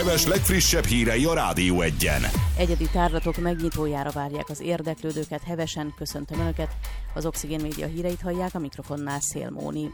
Heves legfrissebb hírei a Rádió Egyen. Egyedi tárlatok megnyitójára várják az érdeklődőket. Hevesen köszöntöm Önöket. Az Oxigén Média híreit hallják, a mikrofonnál Szél Móni.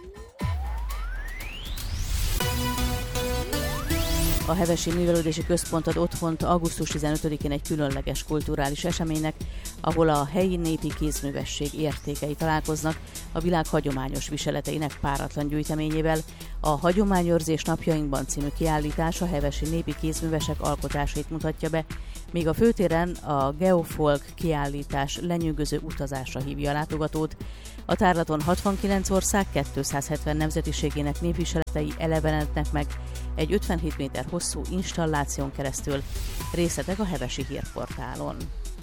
A Hevesi Művelődési Központ ad otthont augusztus 15-én egy különleges kulturális eseménynek, ahol a helyi népi kézművesség értékei találkoznak a világ hagyományos viseleteinek páratlan gyűjteményével. A Hagyományőrzés napjainkban című kiállítás a hevesi népi kézművesek alkotásait mutatja be, míg a főtéren a Geofolk kiállítás lenyűgöző utazásra hívja a látogatót. A tárlaton 69 ország 270 nemzetiségének népviseletei elevenednek meg egy 57 méter hosszú installáción keresztül. Részletek a Hevesi Hírportálon.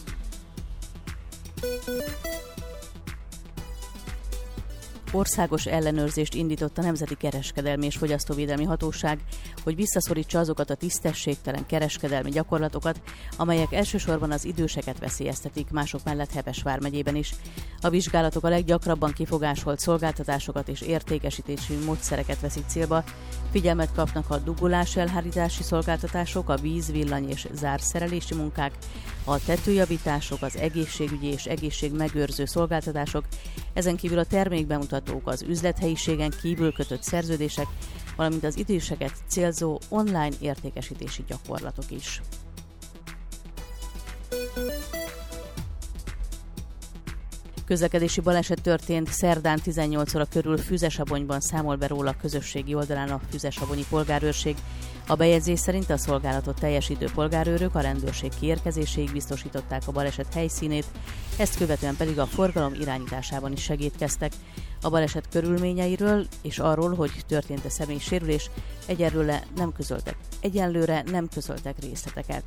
Országos ellenőrzést indított a Nemzeti Kereskedelmi és Fogyasztóvédelmi Hatóság, hogy visszaszorítsa azokat a tisztességtelen kereskedelmi gyakorlatokat, amelyek elsősorban az időseket veszélyeztetik, mások mellett Heves vármegyében is. A vizsgálatok a leggyakrabban kifogásolt szolgáltatásokat és értékesítési módszereket veszik célba. Figyelmet kapnak a dugolás-elhárítási szolgáltatások, a víz-, villany- és zárszerelési munkák, a tetőjavítások, az egészségügyi és egészségmegőrző szolgáltatások, ezen kívül a termékbemutatók, az üzlethelyiségen kívül kötött szerződések, valamint az időseket célzó online értékesítési gyakorlatok is. Közlekedési baleset történt szerdán 18 óra körül Füzesabonyban, számol be róla a közösségi oldalán a Füzesabonyi polgárőrség. A bejegyzés szerint a szolgálatot teljesítő polgárőrök a rendőrség kiérkezéséig biztosították a baleset helyszínét, ezt követően pedig a forgalom irányításában is segítkeztek. A baleset körülményeiről és arról, hogy történt-e személyi sérülés, egyenlőre nem közöltek részleteket.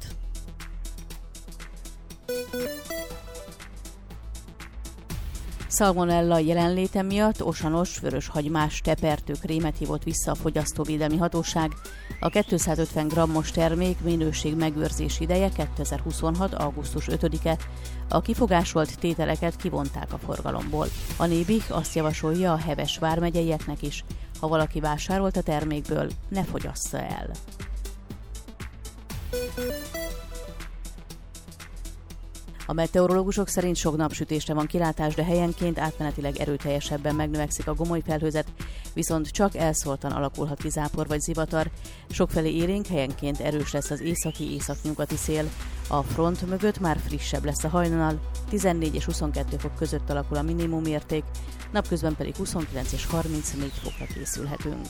Szalmonella jelenléte miatt osanos, vöröshagymás tepertő krémet hívott vissza a Fogyasztóvédelmi Hatóság. A 250 g-os termék minőség megőrzés ideje 2026. augusztus 5-e. A kifogásolt tételeket kivonták a forgalomból. A Nébih azt javasolja a Heves vármegyeieknek is, ha valaki vásárolt a termékből, ne fogyassza el. A meteorológusok szerint sok napsütésre van kilátás, de helyenként átmenetileg erőteljesebben megnövekszik a gomoly felhőzet, viszont csak elszórtan alakulhat ki zápor vagy zivatar. Sokfelé élénk, helyenként erős lesz az északi-északnyugati szél. A front mögött már frissebb lesz a hajnal, 14 és 22 fok között alakul a minimumérték, napközben pedig 29 és 34 fokra készülhetünk.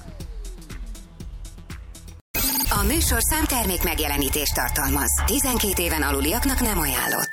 A műsorszám termék megjelenítést tartalmaz. 12 éven aluliaknak nem ajánlott.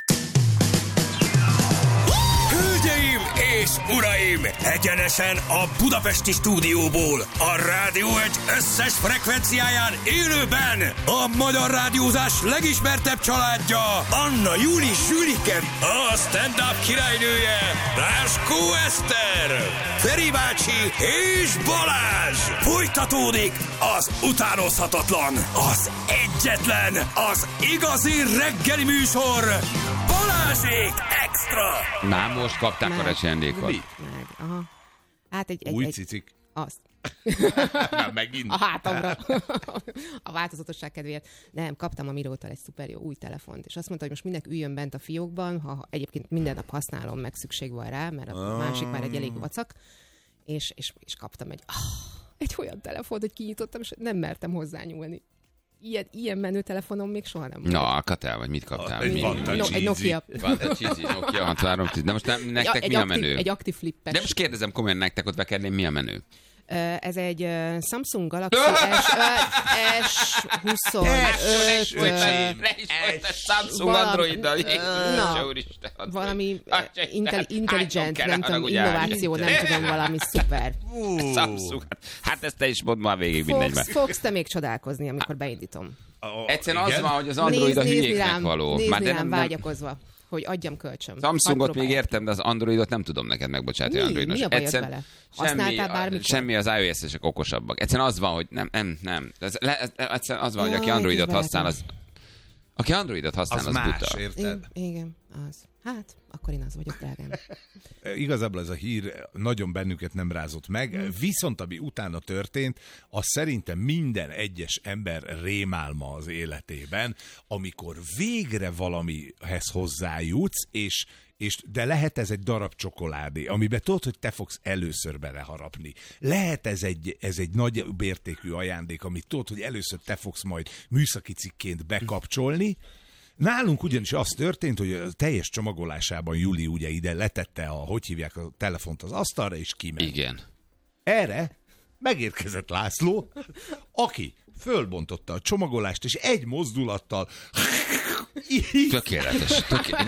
Hölgyeim és uraim! Egyenesen a budapesti stúdióból, a Rádió Egy összes frekvenciáján élőben a magyar rádiózás legismertebb családja, Anna Júli Zsülike, a stand-up királynője, Ráskó Eszter, Feri bácsi és Balázs! Folytatódik az utánozhatatlan, az egyetlen, az igazi reggeli műsor, Balázsék Extra! Na, most kapták a recsendékot. Aha. Hát új cicik. Azt. Na, megint. A hátamra. A változatosság kedvéért. Nem, kaptam a Mirótól egy szuper jó új telefont, és azt mondta, hogy most mindenki üljön bent a fiókban, ha egyébként minden nap használom, meg szükség van rá, mert a másik már egy elég vacak, és kaptam egy olyan telefont, hogy kinyitottam, és nem mertem hozzányúlni. Ilyen menő telefonom még soha nem volt. Na, Katel, vagy mit kaptál? Egy Nokia. Nokia 6310. De most nektek mi a menő? Egy aktív flippes. De most kérdezem komolyan, nektek ott bekerném, mi a menő? Ez egy Samsung Galaxy S25. Samsung Android-dal. Valami intelligent, nem tudom, innováció, nem tudom, valami szuper. Samsung. Hát ezt te is mondd már végig mindegyben. Fogsz te még csodálkozni, amikor beindítom. Egyszerűen az van, hogy az Android a hülyéknek való. Nézni rám vágyakozva, hogy adjam kölcsön. Samsungot még értem, de az Androidot nem tudom neked megbocsátani. Androidnos. Mi a bajod vele? Használtál bármikor? Semmi, az iOS-esek okosabbak. Egyszerűen az van, hogy nem. Egyszerűen az van, hogy aki Androidot használ, az... Aki Androidot használ, az más, buta. Érted? Igen. Hát, akkor én az vagyok, drágám. Igazából ez a hír nagyon bennünket nem rázott meg, viszont ami utána történt, az szerintem minden egyes ember rémálma az életében, amikor végre valamihez hozzájutsz, de lehet ez egy darab csokoládé, amiben tudod, hogy te fogsz először beleharapni. Lehet ez egy nagy értékű ajándék, amit tudod, hogy először te fogsz majd műszaki cikként bekapcsolni. Nálunk ugyanis az történt, hogy a teljes csomagolásában Juli ugye ide letette a telefont az asztalra, és kiment. Igen. Erre Megérkezett László, aki fölbontotta a csomagolást, és egy mozdulattal... Tökéletes.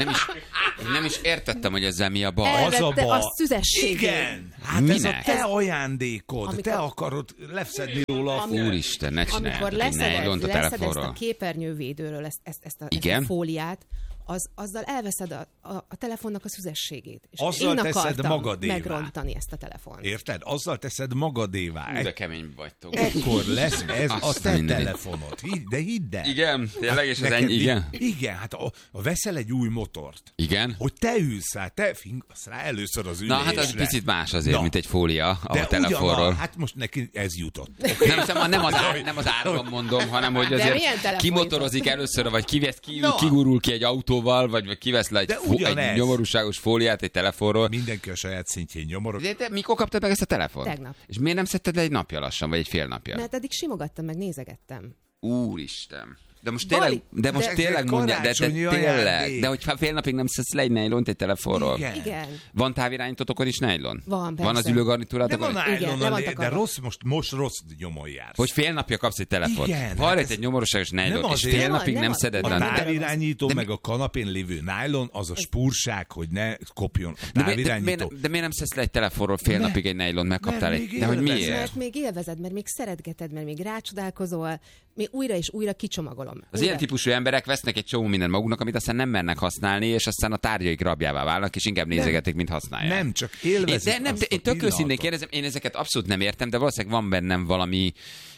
Én nem is értettem, hogy ezzel mi a baj. Elvette a szüzességét. Igen. Hát minek? ez a te ajándékod. Amikor... Te akarod leszedni róla a Úristen, ne csinálj. Amikor leszeded ezt a képernyővédőről, ezt a fóliát, azzal elveszed a telefonnak a szüzességét. És azzal én teszed magadévá. megrontani ezt a telefont. Érted? Azzal teszed magadévá. De kemény vagytok. Ekkor lesz ez a te telefonod. De hidd el. Igen, tényleg, és az ennyi, igen? Igen, hát veszel egy új motort. Igen? Hogy te ülsz rá, te fingasz rá először az ülésre. Na, hát az picit más azért, mint egy fólia a telefonról. Ugyan, hát most neki ez jutott. Okay. Nem az árban mondom, hanem hogy azért kimotorozik először, vagy kigurul ki egy autóval, vagy kivesz le egy nyomorúságos fóliát egy telefonról. Mindenki a saját szintjén nyomorog. De mikor kaptad meg ezt a telefont? Tegnap. És miért nem szedted le egy napja lassan, vagy egy fél napja? Mert eddig simogattam, meg nézegettem. Úristen. De most tényleg mondja, de tényleg. De hogy fél napig nem szedsz le egy nejlont egy telefonról. Igen. Van távirányítótokon is nejlon? Van, persze. Van az ülőgarnitúrátokon? De most rossz nyomon jársz. Hogy fél napja kapsz egy telefont. Igen. Van egy nyomorúságos nejlont, és fél napig nem szeded le. A távirányító meg a kanapén lévő nájlon, az a spúrság, hogy ne kopjon a távirányító. De miért nem szedsz le egy telefonról fél napig egy nejlont, megkaptál egy... De hogy miért? Mert még élvezed, mert még szeretgeted, mert még rácsodálkozol, még újra és újra kicsomagolom. Az ilyen típusú emberek vesznek egy csomó mindent maguknak, amit aztán nem mernek használni, és aztán a tárgyaik rabjává válnak, és inkább nézegetik, mint használják. Nem, csak élvezik. Én tök őszintén kérdezem, én ezeket abszolút nem értem, de valószínűleg van bennem valami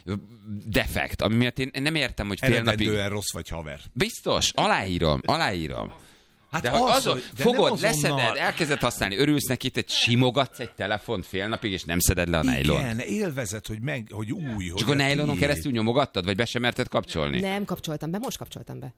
defekt, ami miatt én nem értem, hogy fél napig... Eredendően rossz vagy haver. Biztos, aláírom. Hát de fogod, leszeded, elkezded használni, örülsz neki, te simogatsz egy telefont fél napig, és nem szeded le a nejlont. Igen, élvezed, hogy új. Csak a nejlonon keresztül nyomogattad, vagy be sem merted kapcsolni? Nem kapcsoltam be, most kapcsoltam be.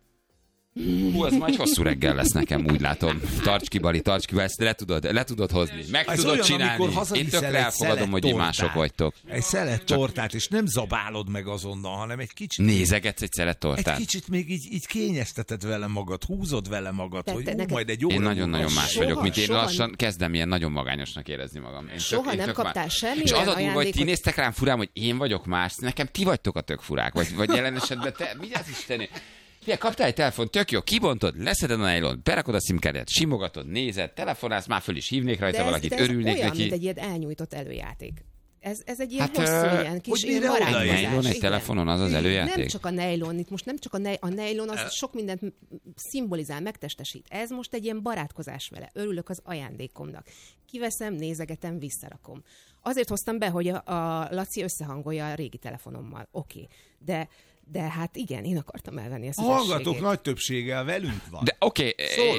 Hú, az majd hosszú reggel lesz nekem, úgy látom. Tarts ki, Bali, ezt le tudod hozni. Meg ez tudod olyan, csinálni. Én tökre elfogadom, hogy mások vagytok. Egy szelet tortát, és nem zabálod meg azonnal, hanem egy kicsit... Nézegetsz egy szelet tortát. Egy kicsit még így kényezteted vele magad, húzod vele magad, hogy majd egy óra... Én nagyon-nagyon más vagyok, mint én lassan kezdem ilyen nagyon magányosnak érezni magam. Soha nem kaptál semmilyen és az a ajándékot... hogy ti néztek rám furán, hogy én vagyok más, nekem ti vagytok a tök furák, vagy jelen esetben te, mi az Istené? Figyelj, kaptál egy telefon, tök jó, kibontod, leszeded a nejlont, berakod a SIM-kártyát, simogatod, nézed, telefonálsz, már föl is hívnék rajta valakit, örülnék olyan, neki. Mint egy ilyen elnyújtott előjáték. Ez egy ilyen hosszú, ilyen kis barátkozás. A nejlon egy telefonon az előjáték? Nem csak a nejlon, itt most nem csak a nejlon, az sok mindent szimbolizál, megtestesít. Ez most egy ilyen barátkozás vele. Örülök az ajándékomnak. Kiveszem, nézegetem, visszarakom. Azért hoztam be, hogy a Laci összehangolja a régi telefonommal. Oké. De hát igen, én akartam elvenni ezt az a hallgatók nagy többséggel velünk van. De oké,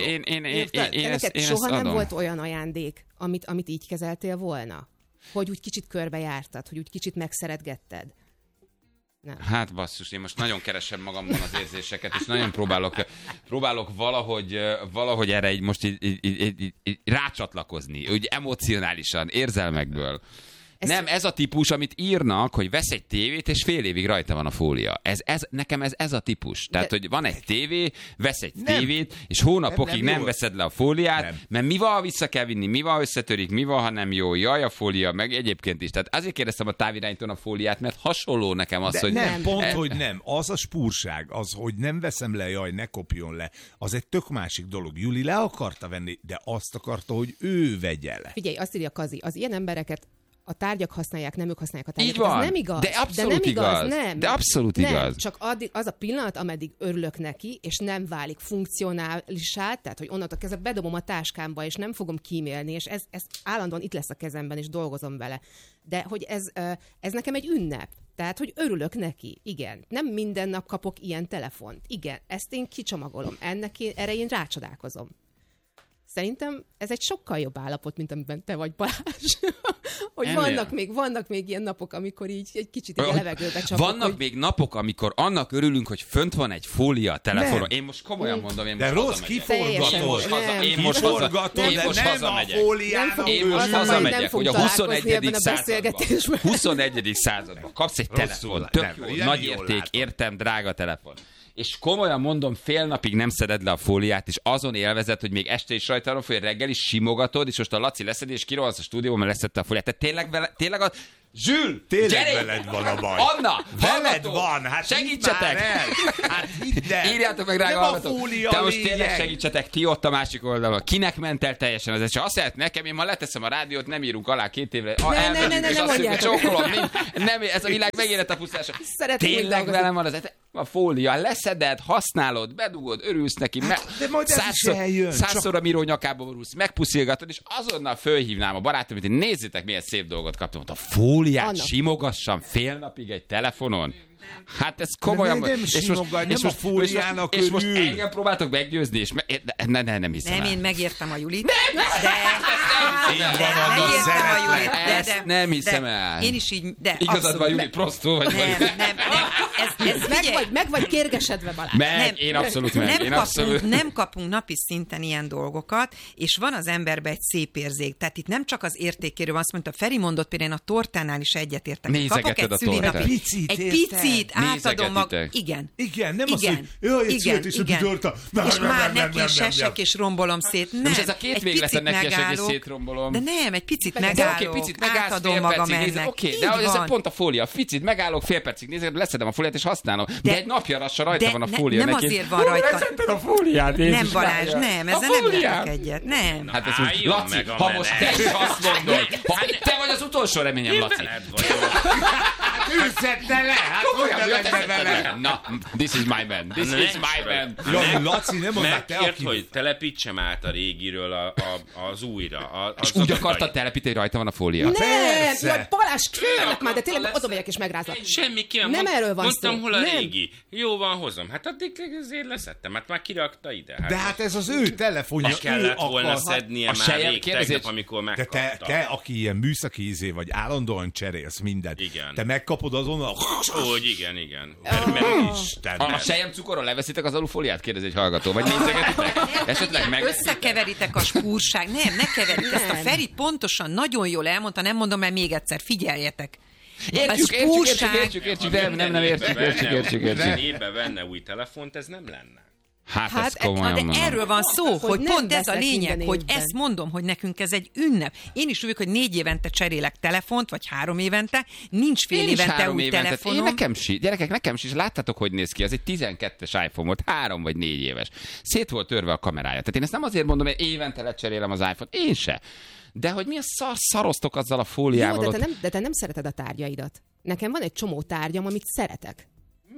én ezt soha adom. Nem volt olyan ajándék, amit így kezeltél volna? Hogy úgy kicsit körbejártad, hogy úgy kicsit megszeretgetted? Nem. Hát basszus, én most nagyon keresem magamban az érzéseket, és nagyon próbálok valahogy erre így rácsatlakozni, úgy emocionálisan, érzelmekből. Nem, ez a típus, amit írnak, hogy vesz egy tévét, és fél évig rajta van a fólia. Nekem ez a típus. Tehát, hogy van egy tévé, vesz egy tévét, és hónapokig nem veszed le a fóliát, mert mi van, ha vissza kell vinni, mi van, ha összetörik, mi van, ha nem jó, jaj a fólia, meg egyébként is. Tehát azért kérdeztem a távirányítón a fóliát, mert hasonló nekem az, hogy... Nem, hogy nem. Az a spúrság, az, hogy nem veszem le, jaj, ne kopjon le, az egy tök másik dolog. Juli le akarta venni, de azt akarta, hogy ő vegye le. Figyelj, azt írja Kazi, az ilyen embereket a tárgyak használják, nem ők használják a tárgyakat. Így van, ez nem igaz. De abszolút igaz. Nem. De abszolút igaz. Nem, csak az a pillanat, ameddig örülök neki, és nem válik funkcionálisá, tehát, hogy onnantól kezdve bedobom a táskámba, és nem fogom kímélni, és ez állandóan itt lesz a kezemben, és dolgozom vele. De hogy ez nekem egy ünnep. Tehát, hogy örülök neki, igen. Nem minden nap kapok ilyen telefont. Igen, ezt én kicsomagolom. Erre én rácsodálkozom. Szerintem ez egy sokkal jobb állapot, mint amiben te vagy, Balázs. Hogy vannak még ilyen napok, amikor így egy kicsit a levegőbe csapok. Vannak még napok, amikor annak örülünk, hogy fönt van egy fólia a telefonon. Én most komolyan mondom, én most hazamegyek. Én most hazamegyek, hogy a 21. században kapsz egy telefon. Tök jó, nagy érték, értem, drága telefon. És komolyan mondom, fél napig nem szeded le a fóliát, és azon élvezed, hogy még este is rajta van, hogy reggel is simogatod, és most a Laci leszed, és kirohansz a stúdióban, mert leszedte a fóliát. Tehát tényleg a... Zsül! Tényleg veled van a baj. Anna! Veled van! Hát segítsetek! Hát hidd el! Írjátok meg, drága hallgatók! Te most tényleg segítsetek, ti ott a másik oldalon. Kinek ment el teljesen az eset? Azt lehet nekem, én ma leteszem a rádiót, nem írunk alá 2 évre. Ne mondjátok! Nem, ez a világ megérett a pusztása. Tényleg velem van az a fólia, leszeded, használod, bedugod, örülsz neki, de majd ez is eljön. 100-szor a Miró nyakába borulsz, megpuszilgatod, és azonnal fölhívnám a barátom, hogy nézzétek, milyen szép dolgot kaptam. A fóliát simogassam fél napig egy telefonon. Hát ez komolyan... Nem a fóliának és most engem próbáltok meggyőzni, és nem hiszem el. Nem, én megértem a Julit. Nem hiszem el. Én is így, de igazad van, Juli, prostó vagy. Meg vagy kérgesedve, Balázs. Én abszolút meg. Nem kapunk napi szinten ilyen dolgokat, és van az emberben egy szép érzék. Tehát itt nem csak az értékéről van, azt mondta, Feri mondott, például én a tortánál is egyetértek. Nézegeted a tortát. Egy picit átadom magam. Igen. Igen, nem az, hogy jaj, egy születésnapi torta. És már neki esek és rombolom szét. Nem, most ez a 2 végleted neki esek és szétrombolom. De nem, egy picit megállok, átadom magam ennek. Oké, de ez pont a fólia. Picit megállok, fél percig nézek, leszedem a fóliát és használom. De egy napja lassan rajta van a fólia. Nem azért van rajta. A fóliát, nem, Balázs, nem, ezzel nem értek egyet. Nem. Hát ez most, Laci, ha most te is azt mondod, te vagy az utolsó reményem, Laci. Őszette le! Hát hogy vele? Na, this is my man. This is my man. Ja, Laci, nem mondták te, aki... hogy telepítsem át a régiről az újra. És úgy akartad telepíteni, hogy rajta van a fólia? Nem, Balázs, kérlek már, de tényleg oda megyek és megrázlak. Semmi ki nem erről van szó. Mondtam, hol a régi. Jó van, hozom. Hát addig azért leszettem, hát már kirakta ide. De hát ez az ő telefonja. Kellett volna szednie már rég tegnap, amikor megkapta. De te, aki ilyen műszaki ízé vagy, állandóan cserélsz mindent. Igen. Te megkapod azonnal. Hogy igen. A sejem cukorról leveszitek az alufóliát, kérdezi egy hallgató, vagy nézegetitek? Esetleg meg... Összekeveritek a spúrság. Nem, ne keverjük. Ezt a Feri pontosan nagyon jól elmondta, nem mondom el még egyszer, figyeljetek. Értjük, nem értjük. Évben venne új telefont, ez nem lenne. Hát de erről van szó, hogy pont ez a lényeg, hogy ezt mondom, hogy nekünk ez egy ünnep. Én is úgy, hogy 4 évente cserélek telefont, vagy 3 évente, nincs fél évente új telefonom. Nekem is, láttátok, hogy néz ki, ez egy 12-es iPhone volt, 3 vagy 4 éves. Szét volt törve a kamerája. Tehát én ezt nem azért mondom, hogy évente lecserélem az iPhone-t, én se. De hogy milyen szaroztok azzal a fóliával. Jó, de te nem szereted a tárgyaidat. Nekem van egy csomó tárgyam, amit szeretek.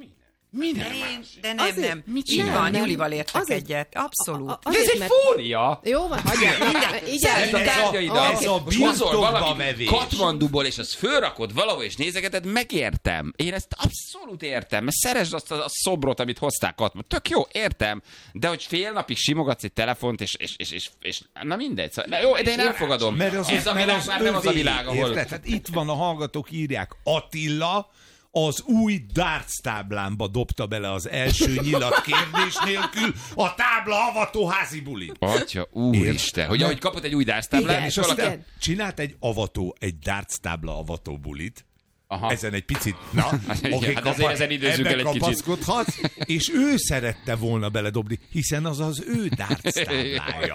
De nem. Így van, Julival értek egyet. Abszolút. De ez egy fólia! Jó van, hagyjál. Ez a tárgyaidat. Hozol valami Katmanduból, és azt fölrakod valahol, és nézegeted, megértem. Én ezt abszolút értem. Mert szeresd azt a szobrot, amit hozták Katmandu. Tök jó, értem. De hogy fél napig simogatsz egy telefont, és na mindegy. Jó, de én elfogadom. Ez a világ már nem az a világ, ahol... Hát itt van, a hallgatók írják, Attila az új darts táblámba dobta bele az első nyilat kérdés nélkül a tábla avató házi bulit. Atya, úristen, hogy ahogy kapott egy új darts táblát, és valaki... Csinált egy darts tábla avató bulit. Aha. Ezen egy picit, ebben kapaszkodhatsz, és ő szerette volna beledobni, hiszen az az ő darts táblája.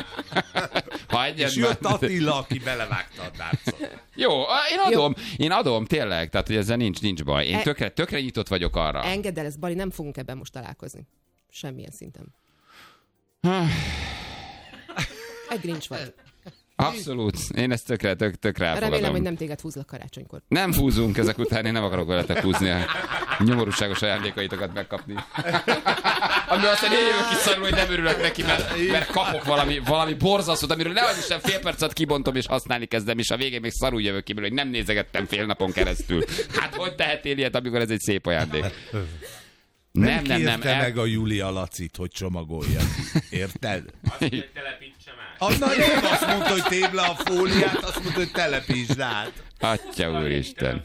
És jött Attila, aki belevágta a dartsot. Jó, én adom, tényleg, tehát hogy ezzel nincs baj. Én tökre nyitott vagyok arra. Engedd el ezt, Bali, nem fogunk ebben most találkozni. Semmilyen szinten. Egy Grinch vagy. Abszolút. Én ezt tökre elfogadom. Remélem, hogy nem téged húzlak karácsonykor. Nem húzunk ezek után, én nem akarok veletek húzni a nyomorúságos ajándékaitokat megkapni. Ami azt mondja, én jövök ki szarul, hogy nem örülök neki, mert kapok valami borzasztót, amiről nehogy Isten fél percet kibontom és használni kezdem, és a végén még szarul jövök ki, hogy nem nézegettem fél napon keresztül. Hát hogy tehetél ilyet, amikor ez egy szép ajándék? Nem kérte meg a Júlia Lacit, hogy csomagolja. Érted? Azt, hogy telepítsem át. Anna nem azt mondta, hogy téd le a fóliát, azt mondta, hogy telepítsd át. Atya úristen.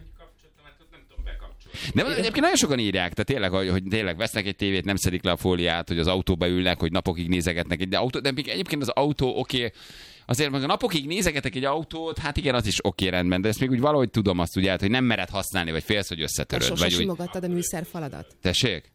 De egyébként nagyon sokan írják, tehát tényleg, hogy tényleg vesznek egy tévét, nem szedik le a fóliát, hogy az autóba ülnek, hogy napokig nézegetnek. De egyébként az autó oké. Azért meg a napokig nézegetek egy autót, hát igen, az is oké, rendben, de ezt még úgy valahogy tudom azt ugye, hogy nem mered használni, vagy félsz, hogy összetöröd. Sose simogattad a műszerfaladat? Tessék?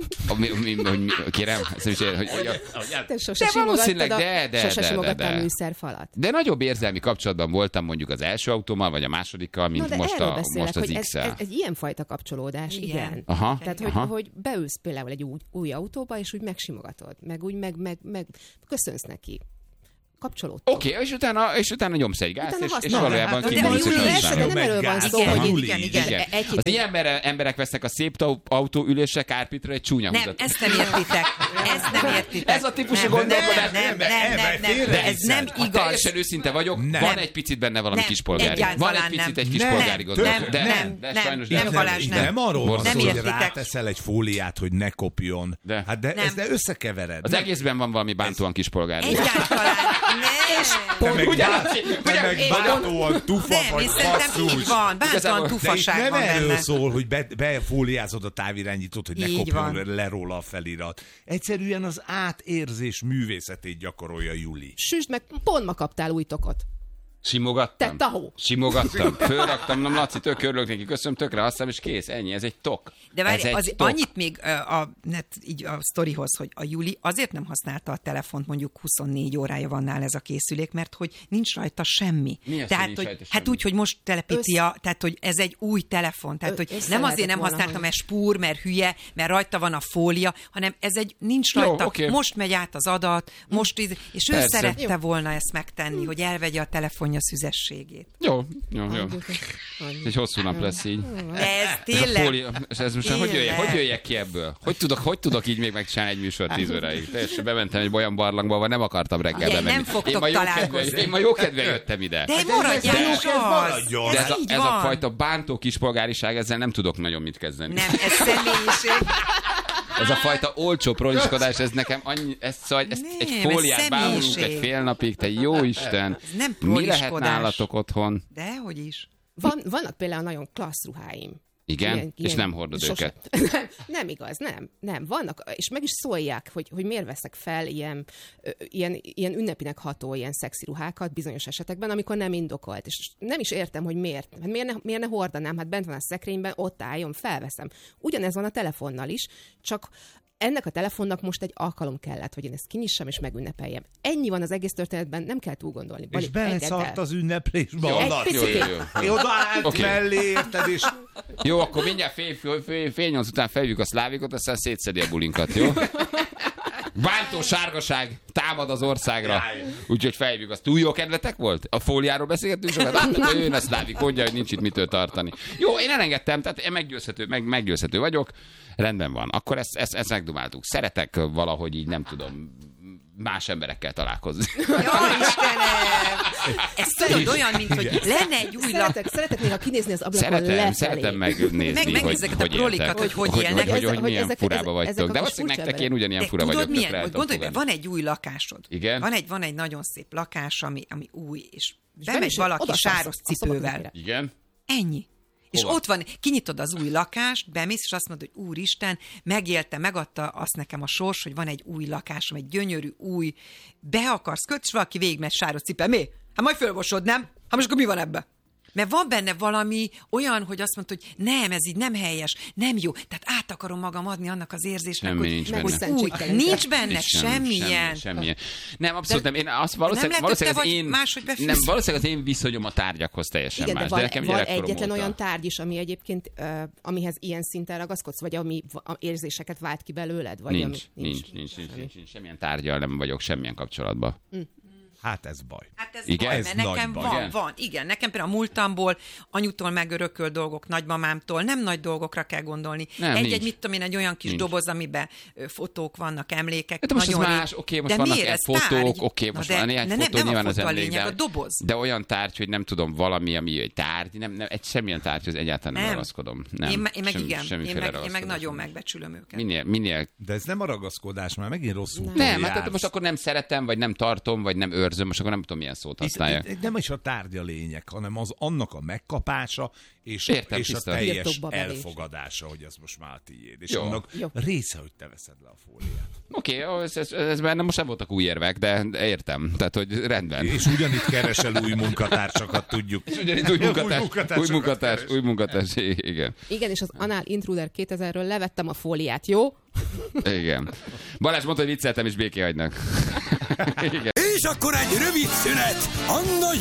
Kérem? Te sose simogattad a műszerfalat. De nagyobb érzelmi kapcsolatban voltam mondjuk az első autómmal, vagy a másodikkal, mint most az X-el. Ez egy ilyenfajta kapcsolódás, igen. Aha. Tehát, hogy beülsz például egy új autóba, és úgy megsimogatod, meg úgy meg köszönsz neki. Kapcsolódtok. Oké, és utána nyomsz egy gázt, és valójában kinyomsz, hogy használod. Nem erről van szó, hogy igen. Az ilyen emberek vesznek a szép autóülésre, kárpitra egy csúnya húzat. Nem, ezt nem értitek. Ez a típusú gondolkodás. Nem, ez nem igaz. Teljesen őszinte vagyok, van egy picit benne valami kispolgári. Van egy picit egy kispolgári gondolat. De sajnos nem, Balázs, nem. Nem arról van szó, hogy értitek. ráteszel egy fóliát, hogy ne kopjon. Hát de ezt összekevered. Az egészben van valami bántóan kispolgári. Egyáltalán. Te meg bántóan tufa vagy basszus. Így van, bántóan tufaság nem van erről benne. szól, hogy befóliázod a távirányítót, hogy ne kopjon le róla a felirat. Egyszerűen az átérzés művészetét gyakorolja Juli. Süsd meg, pont ma kaptál új tokot. Simogattam. Te tahó. Simogattam. Fölraktam, nem Laci, tök örülök neki, köszönöm, tökre használom, és kész, ennyi, ez egy tok. De várj, annyit még így a sztorihoz, hogy a Juli azért nem használta a telefont, mondjuk 24 órája van nála ez a készülék, mert hogy nincs rajta semmi. Mi az, tehát, hogy hát úgy, hogy most telepíti tehát, hogy ez egy új telefon. Tehát, hogy nem azért nem használtam, mert spúr, mert hülye, mert rajta van a fólia, hanem ez nincs rajta. Jó, okay. Most megy át az adat, és ő szerette volna ezt megtenni, hogy elvegye a telefonja szüzességét. Jó. Egy hosszú nap lesz így. Ez tényleg. Ez most hogy jöjjek ki ebből? Hogy tudok így még megcsinálni egy műsor 10 óráig? Teljesen bementem egy olyan barlangba, ahol nem akartam reggel bemenni. Nem fogtok találkozni. Én ma jókedve jöttem ide. De maradjál, ez a fajta bántó kispolgáriság, ezzel nem tudok nagyon mit kezdeni. Nem, ez személyiség. Ez a fajta olcsó proliskodás, ez nekem annyi, ezt egy fóliát bámulunk egy fél napig, te jó Isten. Mi lehet nálatok otthon? Dehogy is. Vannak például nagyon klassz ruháim. Igen? És nem hordod őket? Nem igaz, nem. Vannak, és meg is szólják, hogy miért veszek fel ilyen ünnepinek ható, ilyen szexi ruhákat bizonyos esetekben, amikor nem indokolt. És nem is értem, hogy miért. Hát miért ne hordanám? Hát bent van a szekrényben, ott álljon, felveszem. Ugyanez van a telefonnal is, csak ennek a telefonnak most egy alkalom kellett, hogy én ezt kinyissam és megünnepeljem. Ennyi van az egész történetben, nem kell túl gondolni. Bali, és beleszart az ünneplésbe. Jó. Oda állt mellé, érted, és... Jó, akkor mindjárt fél 8 után feljük a szlávikot, aztán szétszedi a bulinkat, jó? Bántó sárgaság támad az országra. Úgyhogy fejvük azt. Túl jó kedvetek volt? A fóliáról beszélgettünk sokat? Jön a szlávik, mondja, hogy nincs itt mitől tartani. Jó, én elengedtem, tehát én meggyőzhető vagyok. Rendben van. Akkor ezt megdumáltuk. Szeretek valahogy így, nem tudom, más emberekkel találkozni. Jó, Istenem! Ez tudod olyan, mint hogy lenne egy új Szeretek néha kinézni az ablakon lefelé. Szeretem megnézni, hogy prolikat, hogy élnek. Hogy milyen furába vagytok. De valószínűleg nektek én ugyanilyen fura vagyok. Tudod milyen? Gondolj be, van egy új lakásod. Igen? Van egy nagyon szép lakás, ami új, és bemegy valaki sáros cipővel. Igen? Ennyi. És ott van, kinyitod az új lakást, bemész, és azt mondod, hogy Úristen, megadta azt nekem a sors, hogy van egy új lakásom, egy gyönyörű, új, be akarsz kötni, és valaki végigmegy sáros cipővel. Mi? Hát majd fölmosod, nem? Hát most akkor mi van ebben? Mert van benne valami olyan, hogy azt mondod, hogy nem, ez így nem helyes, nem jó. Tehát át akarom magam adni annak az érzésnek, semmi hogy nincs benne semmilyen. Nem, abszolút nem. Én azt valószínűleg az én viszonyom a tárgyakhoz teljesen más. De van egyetlen olyan tárgy is, ami egyébként, amihez ilyen szinten ragaszkodsz, vagy ami érzéseket vált ki belőled? Vagy nincs. Semmilyen tárgyal nem vagyok semmilyen kapcsolatban. Hát ez baj. Hát ez Igen? baj, Ez mert nagy nekem baj. van. Igen, nekem például a múltamból, anyutól megörökölt dolgok, nagymamámtól, nem nagy dolgokra kell gondolni. Nem, Egy, nincs. mit tudom én, egy olyan kis Nincs. doboz, amiben fotók vannak, emlékek. De most ez nagyon más, rég. oké, most De vannak miért? egy Ez tárgy. fotók, oké, most Na van néhány nem fotó, nyilván a az fotó a emlék, lényeg, a doboz. de olyan tárgy, hogy nem tudom, valami, ami egy tárgy, nem egy semmilyen tárgyhoz egyáltalán nem ragaszkodom. Nem, Én meg igen, semmiféle én meg ragaszkodás nagyon nincs. megbecsülöm őket. Minél De ez nem a ragaszkodás, már megint rosszul. nem, hát tehát most akkor nem szeretem, vagy nem tartom, vagy nem őrzöm, most akkor nem tudom, milyen szót használja. Nem is a tárgya lényeg, hanem az annak a megkapása, és, Értem, és a tiszta. teljes Birtokba belés. elfogadása, hogy ez most már tiéd. És Jó. annak Jó. része, hogy te veszed le a fóliát. Oké, ez bennem most nem voltak új érvek, de értem. Tehát, hogy rendben. És ugyanitt keresel új munkatársakat, tudjuk. És ugyanitt új munkatársakat új munkatárs, igen. Igen, és az Anál Intruder 2000-ről levettem a fóliát, jó? Igen. Balázs mondta, hogy vicceltem, és béké hagynak. Igen. És akkor egy rövid szünet. Anna